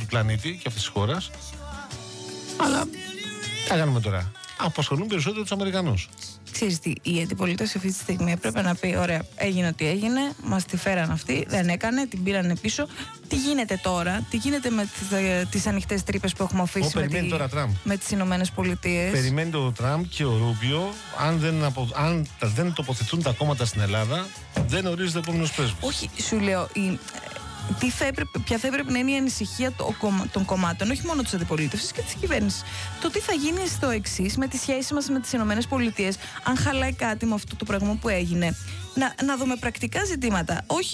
πλανήτη και αυτής της χώρας. Αλλά τι θα κάνουμε τώρα? Απασχολούν περισσότερο τους Αμερικανούς. Ξέρεις τι, η αντιπολίτευση αυτή τη στιγμή έπρεπε να πει: ωραία, έγινε ό,τι έγινε, μας τη φέραν αυτή, δεν έκανε, την πήρανε πίσω. Τι γίνεται τώρα, τι γίνεται με τις ανοιχτές τρύπες που έχουμε αφήσει με τις Ηνωμένες Πολιτείες? Περιμένει το Τραμπ και ο Ρούμπιο, αν δεν τοποθετούν τα κόμματα στην Ελλάδα, δεν ορίζεται επόμενος πρέσβης. Όχι, σου λέω, ποια θα έπρεπε να είναι η ανησυχία των κομμάτων, όχι μόνο της αντιπολίτευσης και της κυβέρνησης. Το τι θα γίνει στο εξής με τη σχέση μας με τις Ηνωμένες Πολιτείες, αν χαλάει κάτι με αυτό το πράγμα που έγινε. Να δούμε πρακτικά ζητήματα. Όχι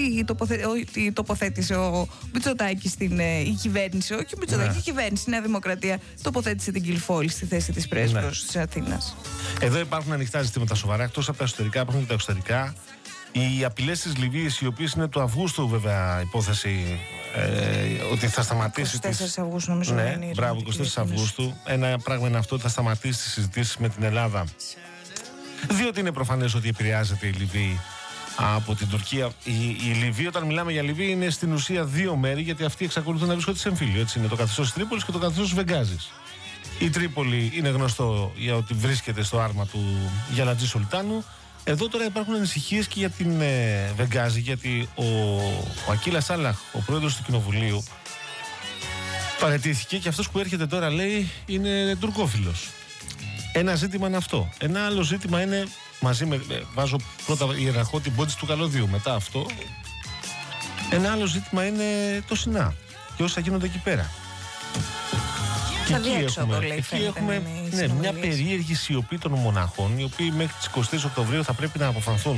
ότι τοποθέτησε ο Μητσοτάκης στην η κυβέρνηση, όχι ο Μητσοτάκης, η κυβέρνηση, η Νέα Δημοκρατία τοποθέτησε την Κιλφόλη στη θέση της πρέσβης της Αθήνας. Εδώ υπάρχουν ανοιχτά ζητήματα σοβαρά, εκτός από τα εσωτερικά, υπάρχουν και τα εξωτερικά. Οι απειλές της Λιβύης, οι οποίες είναι του Αυγούστου, βέβαια, υπόθεση ότι θα σταματήσει. 24 Αυγούστου, νομίζω. Ναι, μπράβο, 24 Αυγούστου. Ένα πράγμα είναι αυτό ότι θα σταματήσει τις συζητήσεις με την Ελλάδα. Διότι είναι προφανές ότι επηρεάζεται η Λιβύη από την Τουρκία. Η Λιβύη, όταν μιλάμε για Λιβύη, είναι στην ουσία δύο μέρη, γιατί αυτοί εξακολουθούν να βρίσκονται σε εμφύλιο. Έτσι είναι το καθεστώς της Τρίπολης και το καθεστώς της Βενγκάζης. Η Τρίπολη είναι γνωστό για ότι βρίσκεται στο άρμα του Γιαλατζή Σουλτάνου. Εδώ τώρα υπάρχουν ανησυχίες και για την Βενγκάζη, γιατί ο Ακίλα Σάλαχ, ο πρόεδρος του Κοινοβουλίου, παραιτήθηκε και αυτός που έρχεται τώρα, λέει, είναι τουρκόφιλος. Ένα ζήτημα είναι αυτό. Ένα άλλο ζήτημα είναι, μαζί με, βάζω πρώτα ιεραρχώ την πόντιση του καλωδίου, μετά αυτό. Ένα άλλο ζήτημα είναι το Σινά και όσα γίνονται εκεί πέρα. Και εκεί έχουμε μια περίεργη σιωπή των μοναχών, οι οποίοι μέχρι τις 23 Οκτωβρίου θα πρέπει να αποφανθούν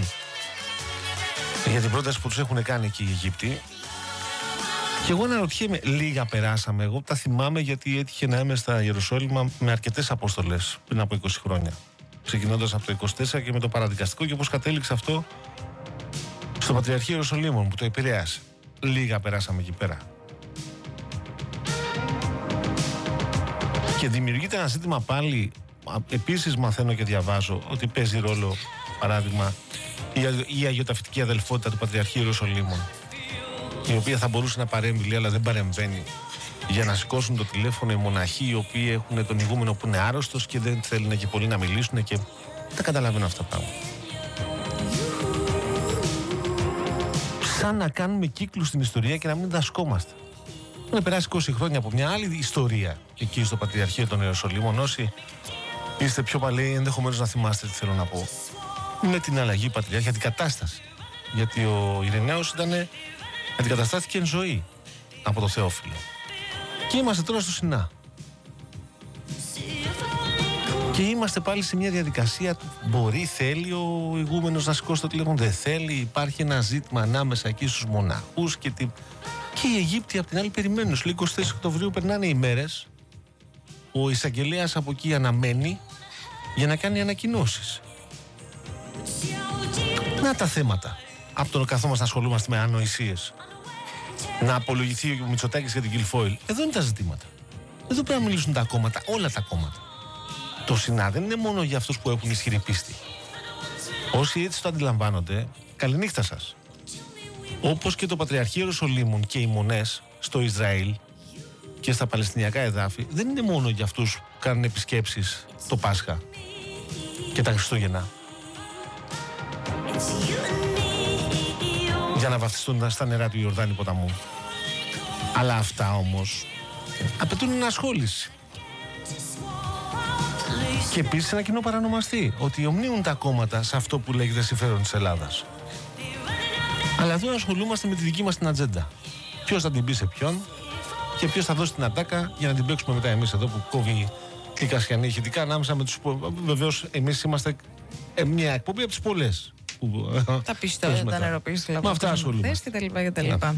για την πρόταση που τους έχουν κάνει εκεί οι Αιγύπτιοι. Και εγώ αναρωτιέμαι, λίγα περάσαμε. Εγώ τα θυμάμαι γιατί έτυχε να είμαι στα Ιεροσόλυμα με αρκετές αποστολές πριν από 20 χρόνια. Ξεκινώντας από το 24 και με το παραδικαστικό, και πώς κατέληξε αυτό στο Πατριαρχείο Ιεροσολύμων που το επηρέασε. Λίγα περάσαμε εκεί πέρα. Και δημιουργείται ένα ζήτημα πάλι. Επίσης μαθαίνω και διαβάζω ότι παίζει ρόλο, παράδειγμα, η αγιοταυτική αδελφότητα του Πατριαρχείου Ιεροσολύμων, η οποία θα μπορούσε να παρέμβει, αλλά δεν παρεμβαίνει, για να σηκώσουν το τηλέφωνο οι μοναχοί, οι οποίοι έχουν τον ηγούμενο που είναι άρρωστος και δεν θέλουν και πολύ να μιλήσουν, και τα καταλαβαίνω αυτά τα πράγματα. Σαν να κάνουμε κύκλους στην ιστορία και να μην δασκόμαστε. Έχουν περάσει 20 χρόνια από μια άλλη ιστορία εκεί στο Πατριαρχείο των Ιεροσολύμων. Όσοι είστε πιο παλαιοί, ενδεχομένως να θυμάστε τι θέλω να πω. Με την αλλαγή Πατριάρχη, αντικατάσταση. Γιατί ο Ιρηναίος αντικαταστάθηκε εν ζωή από το Θεόφιλο. Και είμαστε τώρα στο Σινά. Και είμαστε πάλι σε μια διαδικασία του μπορεί, θέλει ο ηγούμενος να σηκώσει το τηλέφωνο, δεν θέλει. Υπάρχει ένα ζήτημα ανάμεσα εκεί στους μοναχούς και οι Αιγύπτιοι απ' την άλλη περιμένουν. Λέει 24 Οκτωβρίου περνάνε οι μέρες. Ο εισαγγελέας από εκεί αναμένει για να κάνει ανακοινώσεις. Να τα θέματα. Από το να καθόμαστε να ασχολούμαστε με ανοησίες. Να απολογηθεί ο Μητσοτάκης για την Κιλφόιλ. Εδώ είναι τα ζητήματα. Εδώ πρέπει να μιλήσουν τα κόμματα, όλα τα κόμματα. Το Σινά δεν είναι μόνο για αυτούς που έχουν ισχυρή πίστη. Όσοι έτσι το αντιλαμβάνονται, καληνύχτα σας. Όπως και το Πατριαρχείο Ιεροσολύμων και οι μονές στο Ισραήλ και στα Παλαιστινιακά εδάφη, δεν είναι μόνο για αυτούς που κάνουν επισκέψεις το Πάσχα και τα Χριστούγεννα, για να βαφτιστούν στα νερά του Ιορδάνη ποταμού. Αλλά αυτά όμως απαιτούν ενασχόληση. Και επίσης ένα κοινό παρανομαστή, ότι ομνύουν τα κόμματα σε αυτό που λέγεται συμφέρον της Ελλάδας. Αλλά εδώ ασχολούμαστε με τη δική μας την ατζέντα. Ποιος θα την πει σε ποιον και ποιος θα δώσει την ατάκα για να την παίξουμε μετά εμείς εδώ που κόβει η Κασιανή ηχητικά ανάμεσα με τους. Βεβαίως εμείς είμαστε μια εκπομπή από τις πολλές. Τα πιστόλια, τα νεροπίστολα. Με αυτά ασχολούμαστε. Και τα λοιπά.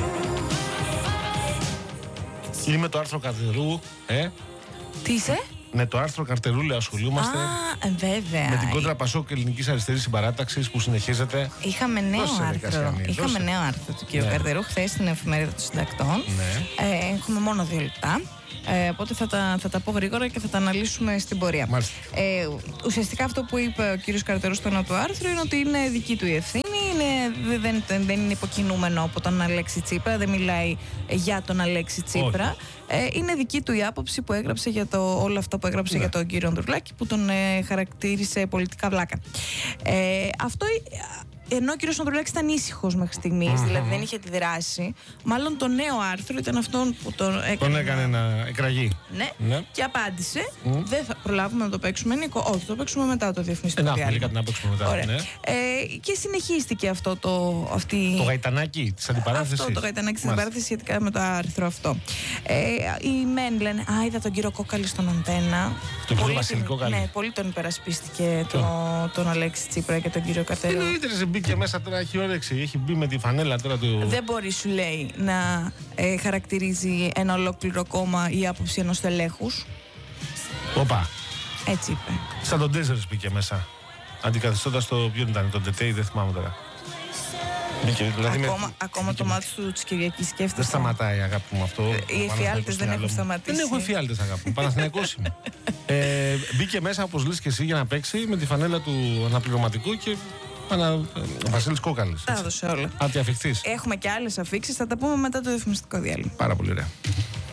Είμαι το άρθρο Καδερού. Τι είσαι? Ναι, το άρθρο Καρτερούλη ασχολούμαστε. Βέβαια. Με την κόντρα Πασόκ Ελληνικής Αριστερής Συμπαράταξης που συνεχίζεται. Είχαμε νέο άρθρο του κ. Καρτερού χθες στην Εφημερίδα των Συντακτών. Ναι. Έχουμε μόνο 2 λεπτά. Οπότε θα τα πω γρήγορα και θα τα αναλύσουμε στην πορεία. Ουσιαστικά αυτό που είπε ο κύριος Καρτερού στο νέο του άρθρο είναι ότι είναι δική του η ευθύνη, δεν είναι υποκινούμενο από τον Αλέξη Τσίπρα, δεν μιλάει για τον Αλέξη Τσίπρα. Είναι δική του η άποψη που έγραψε για όλο αυτό που έγραψε για τον κύριο Ανδρουλάκη, που τον χαρακτήρισε πολιτικά βλάκα. Αυτό. Ενώ ο κύριος Ανδρουλάκης ήταν ήσυχος μέχρι στιγμής, δηλαδή δεν είχε αντιδράσει. Μάλλον το νέο άρθρο ήταν αυτόν που τον έκανε. Τον έκανε να εκραγεί. Ναι, και απάντησε. Δεν θα προλάβουμε να το παίξουμε, Νίκο. Όχι, θα το παίξουμε μετά το διαφημιστικό διάλειμμα. Κάτι να παίξουμε μετά. Ωραία. Ναι. Και συνεχίστηκε αυτό το γαϊτανάκι της αντιπαράθεσης. Αυτό το γαϊτανάκι της αντιπαράθεσης σχετικά με το άρθρο αυτό. Οι μεν λένε, είδα τον κύριο Κόκαλη στον Αντένα. Τον κύριο Βασίλη Κόκαλη. Ναι, πολύ τον υπερασπίστηκε τον Αλέξη Τσίπρα και τον κύριο Καρτερού. Μπήκε μέσα τώρα, έχει όρεξη, έχει μπει με τη φανέλα τώρα του. Δεν μπορεί, σου λέει, να χαρακτηρίζει ένα ολόκληρο κόμμα η άποψη ενός τελέχους. Όπα. Έτσι είπε. Σαν τον Ντέζερς μπήκε μέσα. Αντικαθιστώντας το. Ποιον ήταν, τον Τετέι, δεν θυμάμαι τώρα. Μπήκε, δηλαδή ακόμα το μάτι του της Κυριακής σκέφτεσαι. Δεν σταματάει, αγάπη μου, αυτό. Οι εφιάλτες δεν έχουν σταματήσει. Δεν έχω εφιάλτες, αγάπη μου. Παναθηναϊκός είμαι. Μπήκε μέσα, όπως λες και εσύ, για να παίξει με τη φανέλα του αναπληρωματικού και. Βασίλης Κόκαλης. Τα έδωσε όλα. Αντιαφιχθής. Έχουμε και άλλες αφίξεις, θα τα πούμε μετά το διαφημιστικό διάλειμμα. Πάρα πολύ ωραία.